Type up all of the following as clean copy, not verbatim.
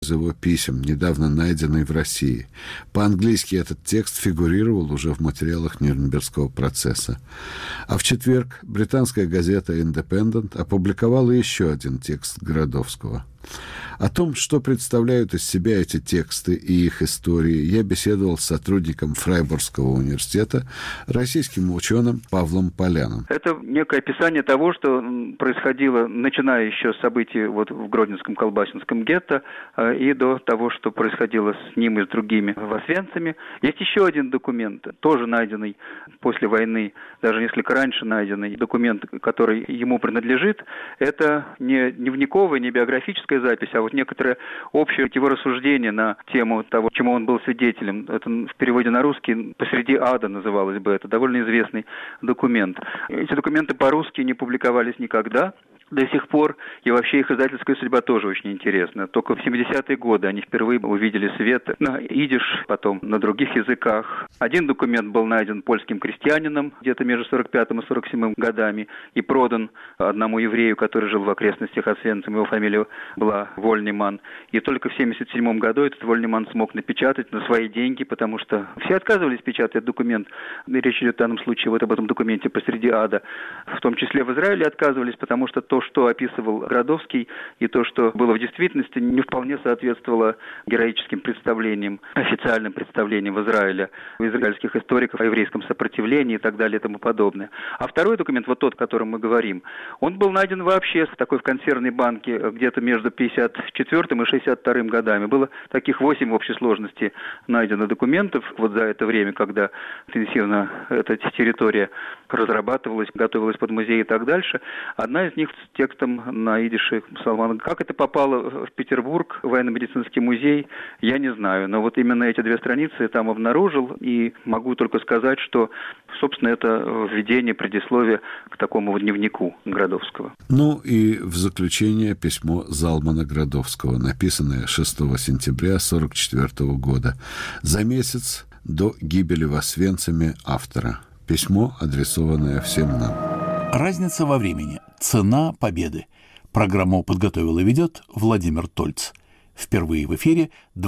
из его писем, недавно найденный в России. По-английски этот текст фигурировал уже в материалах Нюрнбергского процесса. А в четверг британская газета «Индепендент» опубликовала еще один текст Градовского. О том, что представляют из себя эти тексты и их истории, я беседовал с сотрудником Фрайбургского университета, российским ученым Павлом Поляном. Это некое описание того, что происходило, начиная еще с событий в Гродненском колбасинском гетто и до того, что происходило с ним и с другими в Освенциме. Есть еще один документ, тоже найденный после войны, даже несколько раньше найденный документ, который ему принадлежит. Это не дневниковая, не биографическая запись, а некоторое общее его рассуждение на тему того, чему он был свидетелем. Это в переводе на русский «Посреди ада» называлось бы. Это довольно известный документ. Эти документы по-русски не публиковались никогда до сих пор, и вообще их издательская судьба тоже очень интересна. Только в 70-е годы они впервые увидели свет на идиш, потом на других языках. Один документ был найден польским крестьянином где-то между 45 и 47 годами и продан одному еврею, который жил в окрестностях Освенцима. Его фамилия была Вольниман. И только в 77 году этот Вольниман смог напечатать на свои деньги, потому что все отказывались печатать документ. Речь идет в данном случае об этом документе «Посреди ада». В том числе в Израиле отказывались, потому что то, что описывал Градовский, и то, что было в действительности, не вполне соответствовало героическим представлениям, официальным представлениям в Израиле, у израильских историков о еврейском сопротивлении и так далее и тому подобное. А второй документ, тот, о котором мы говорим, он был найден вообще в консервной банке где-то между 54 и 62 годами. Было таких 8 в общей сложности найдено документов за это время, когда интенсивно эта территория разрабатывалась, готовилась под музей и так дальше. Одна из них с текстом на идише Салмана. Как это попало в Петербург, в военно-медицинский музей, я не знаю. Но именно эти 2 страницы я там обнаружил, и могу только сказать, что, собственно, это введение, предисловие к такому дневнику Градовского. И в заключение письмо Залмана Градовского, написанное 6 сентября 1944 года, за месяц до гибели в Освенциме автора. Письмо, адресованное всем нам. Разница во времени. Цена победы. Программу подготовил и ведет Владимир Тольц. Впервые в эфире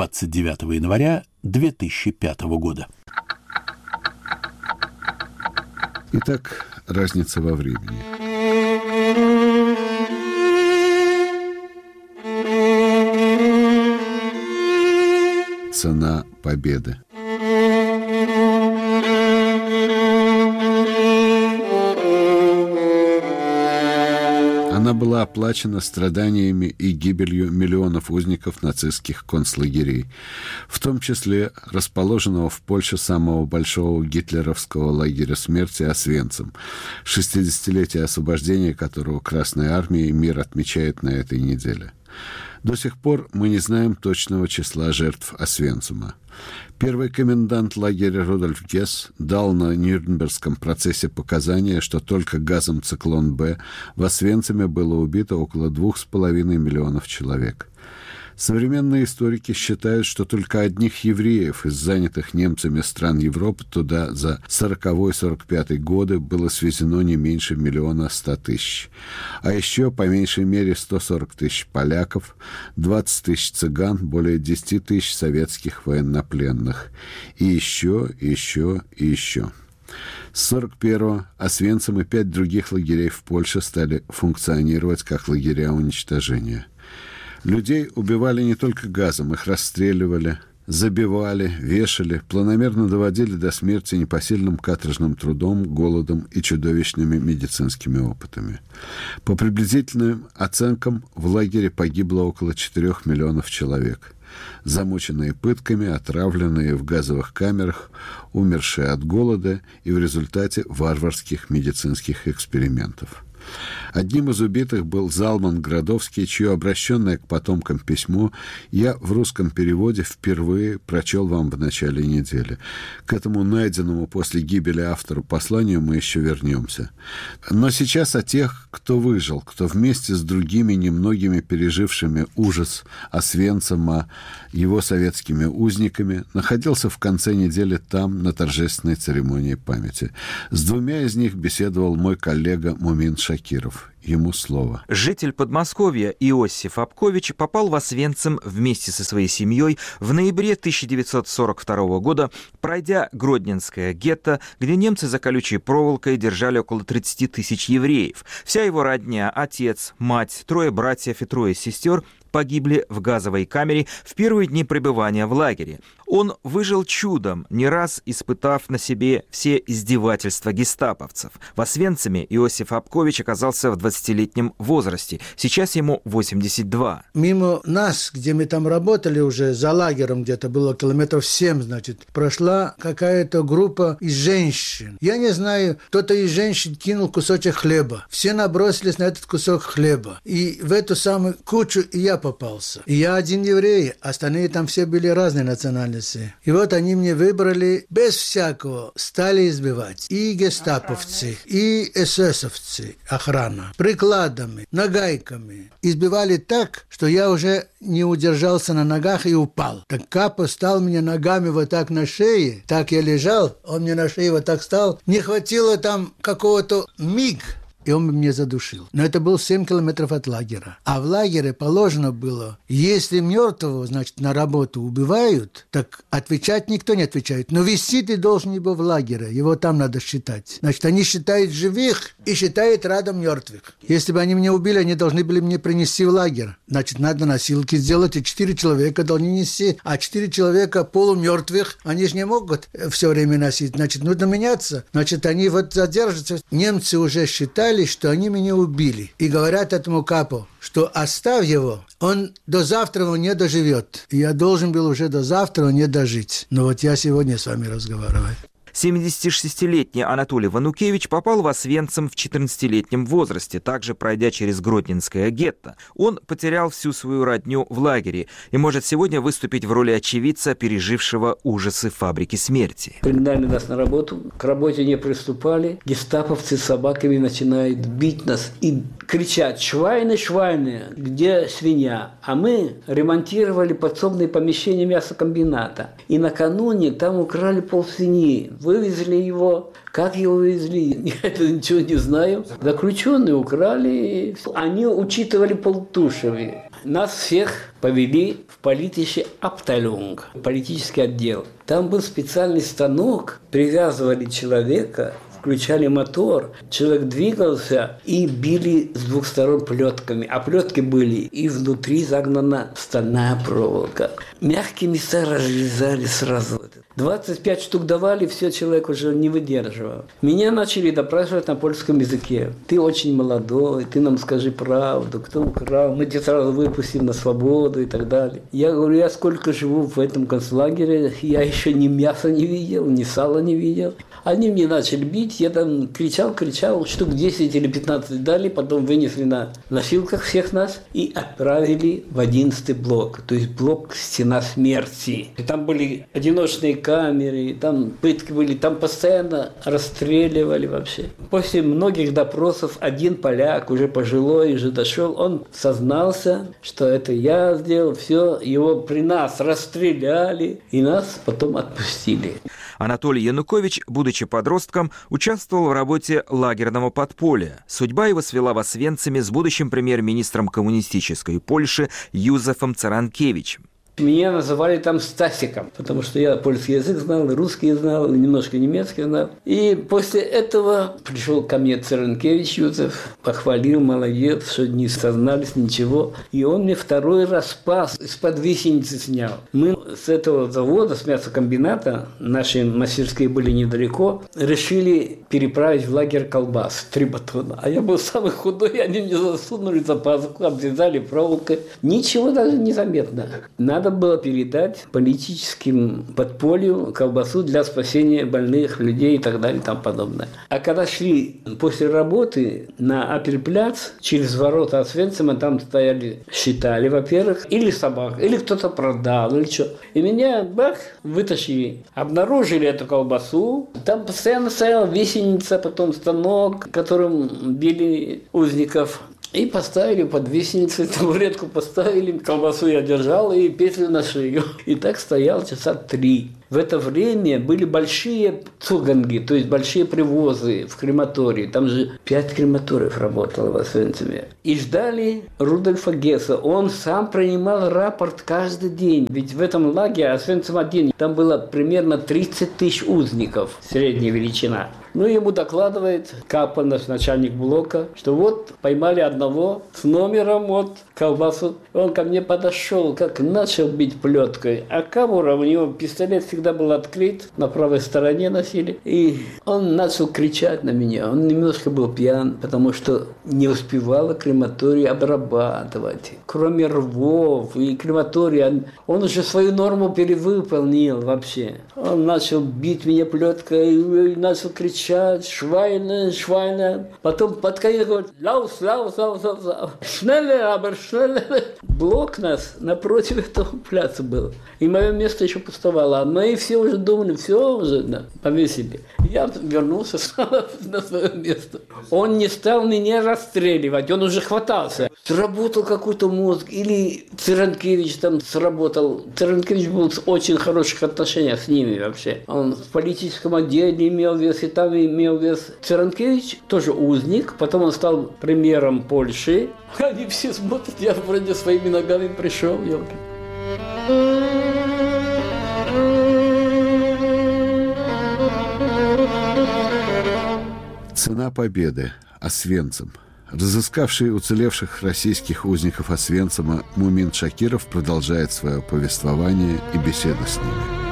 29 января 2005 года. Итак, разница во времени. Цена победы. Она была оплачена страданиями и гибелью миллионов узников нацистских концлагерей, в том числе расположенного в Польше самого большого гитлеровского лагеря смерти Освенцим, 60-летие освобождения которого Красной Армией мир отмечает на этой неделе. До сих пор мы не знаем точного числа жертв Освенцима. Первый комендант лагеря Рудольф Гесс дал на Нюрнбергском процессе показания, что только газом «Циклон-Б» в Освенциме было убито около 2,5 миллионов человек. Современные историки считают, что только одних евреев из занятых немцами стран Европы туда за 40-45 годы было свезено не меньше 1 100 000. А еще по меньшей мере 140 000 поляков, 20 000 цыган, более 10 000 советских военнопленных. И еще. С 41-го Освенцим и 5 других лагерей в Польше стали функционировать как лагеря уничтожения. Людей убивали не только газом, их расстреливали, забивали, вешали, планомерно доводили до смерти непосильным каторжным трудом, голодом и чудовищными медицинскими опытами. По приблизительным оценкам, в лагере погибло около 4 миллионов человек. Замученные пытками, отравленные в газовых камерах, умершие от голода и в результате варварских медицинских экспериментов. Одним из убитых был Залман Градовский, чье обращенное к потомкам письмо я в русском переводе впервые прочел вам в начале недели. К этому найденному после гибели автору посланию мы еще вернемся. Но сейчас о тех, кто выжил, кто вместе с другими немногими пережившими ужас Освенцима, его советскими узниками, находился в конце недели там, на торжественной церемонии памяти. С 2 из них беседовал мой коллега Мумин Шакиров. дав ему слово. Житель Подмосковья Иосиф Апкович попал в Освенцим вместе со своей семьей в ноябре 1942 года, пройдя Гродненское гетто, где немцы за колючей проволокой держали около 30 тысяч евреев. Вся его родня, отец, мать, 3 братьев и 3 сестер погибли в газовой камере в первые дни пребывания в лагере. Он выжил чудом, не раз испытав на себе все издевательства гестаповцев. В Освенциме Иосиф Апкович оказался в 20-летнем возрасте. Сейчас ему 82. Мимо нас, где мы там работали уже, за лагерем где-то было километров 7, значит, прошла какая-то группа из женщин. Я не знаю, кто-то из женщин кинул кусочек хлеба. Все набросились на этот кусок хлеба. И в эту самую кучу и я попался. И я один еврей, остальные там все были разные национальности. И вот они мне выбрали без всякого, стали избивать. И гестаповцы, и эсэсовцы, охрана, прикладами, нагайками. Избивали так, что я уже не удержался на ногах и упал. Так Капо стал мне ногами вот так на шее, так я лежал, он мне на шее вот так стал. Не хватило там какого-то миг, и он меня задушил. Но это был 7 километров от лагеря. А в лагере положено было, если мертвого, значит, на работу убивают, так отвечать никто не отвечает. Но вести ты должен его в лагере, его там надо считать. Значит, они считают живых и считают рядом мертвых. Если бы они меня убили, они должны были мне принести в лагерь. Значит, надо носилки сделать, и 4 человека должны нести. А 4 человека полумертвых, они же не могут все время носить. Значит, нужно меняться. Значит, они вот задержатся. Немцы уже считали, что они меня убили. И говорят этому Капо, что оставь его, он до завтра не доживет. И я должен был уже до завтра не дожить. Но вот я сегодня с вами разговариваю. 76-летний Анатолий Ванукевич попал в Освенцим в 14-летнем возрасте, также пройдя через Гродненское гетто. Он потерял всю свою родню в лагере и может сегодня выступить в роли очевидца, пережившего ужасы фабрики смерти. Пригнали нас на работу, к работе не приступали, гестаповцы с собаками начинают бить нас и кричать: «Швайны, швайны, где свинья?» А мы ремонтировали подсобные помещения мясокомбината. И накануне там украли полсвиньи. Вывезли его. Как его вывезли? Я это ничего не знаю. Заключенные украли. Они учитывали полтушевые. Нас всех повели в политище Абталюнг, политический отдел. Там был специальный станок, привязывали человека, включали мотор, человек двигался и били с 2 сторон плетками. А плетки были, и внутри загнана стальная проволока. Мягкие места разрезали сразу. 25 штук давали, все, человек уже не выдерживал. Меня начали допрашивать на польском языке. Ты очень молодой, ты нам скажи правду, кто украл, мы тебя сразу выпустим на свободу и так далее. Я говорю, я сколько живу в этом концлагере, я еще ни мяса не видел, ни сала не видел. Они мне начали бить, я там кричал, штук 10 или 15 дали, потом вынесли на носилках всех нас и отправили в 11-й блок, то есть блок «Стена смерти». И там были одиночные камеры, там пытки были, там постоянно расстреливали вообще. После многих допросов один поляк, уже пожилой, уже дошел, он сознался, что это я сделал, все, его при нас расстреляли и нас потом отпустили. Анатолий Янукович, будучи подростком, участвовал в работе лагерного подполья. Судьба его свела в Освенциме с будущим премьер-министром коммунистической Польши Юзефом Царанкевичем. Меня называли там Стасиком, потому что я польский язык знал, и русский знал, и немножко немецкий знал. И после этого пришел ко мне Царанкевич Юзеф, похвалил, молодец, что не сознались, ничего. И он мне 2-й раз спас, из-под висеницы снял. Мы с этого завода, с мясокомбината, наши мастерские были недалеко, решили переправить в лагерь колбас 3 батона. А я был самый худой, они мне засунули за пазуху, обвязали проволокой. Ничего даже не заметно. Надо было передать политическим подполью колбасу для спасения больных людей и так далее и тому подобное. А когда шли после работы на Апельпляц, через ворота Освенцима, там стояли, считали, во-первых, или собак, или кто-то продал, или что. И меня, бах, вытащили. Обнаружили эту колбасу. Там постоянно стояла висеница, потом станок, которым били узников. И поставили под висеницей, табуретку поставили, колбасу я держал и петлю на шею. И так стоял часа 3. В это время были большие цуганги, то есть большие привозы в крематории. Там же 5 крематориев работало в Освенциме. И ждали Рудольфа Гесса. Он сам принимал рапорт каждый день. Ведь в этом лагере Освенцим-1 там было примерно 30 тысяч узников, средняя величина. Ну, ему докладывает Капа, наш начальник блока, что вот поймали одного с номером вот колбасу. Он ко мне подошел, как начал бить плеткой. А Камура, у него пистолет всегда был открыт, на правой стороне носили. И он начал кричать на меня. Он немножко был пьян, потому что не успевала крематорий обрабатывать. Кроме рвов и крематория, он уже свою норму перевыполнил вообще. Он начал бить меня плеткой и начал кричать: Швайне, Швайне. Потом под конец говорит: Лаус, Лаус, Лаус, Лаус. Шнелле, aber шнелле. Блок нас напротив этого пляца был. И мое место еще пустовало. А мы все уже думали, все уже повесили. Я вернулся на свое место. Он не стал меня расстреливать, он уже хватался. Сработал какой-то мозг. Или Циранкевич там сработал. Циранкевич был в очень хороших отношениях с ними вообще. Он в политическом отделе имел вес, и там имел вес. Циранкевич тоже узник, потом он стал премьером Польши. Они все смотрят, я вроде своими ногами пришел, елки. Цена победы. Освенцим. Разыскавший уцелевших российских узников Освенцима Мумин Шакиров продолжает свое повествование и беседу с ними.